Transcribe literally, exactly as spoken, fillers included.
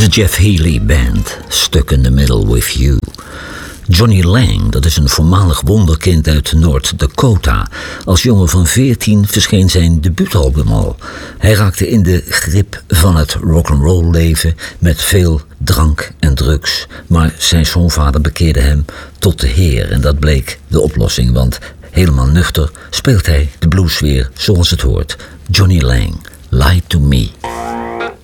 De Jeff Healey Band, Stuck in the Middle with You. Johnny Lang, dat is een voormalig wonderkind uit North Dakota. Als jongen van veertien verscheen zijn debuutalbum al. Hij raakte in de grip van het rock'n'roll leven met veel drank en drugs. Maar zijn schoonvader bekeerde hem tot de Heer en dat bleek de oplossing, want helemaal nuchter speelt hij de blues weer zoals het hoort. Johnny Lang, Lie to Me.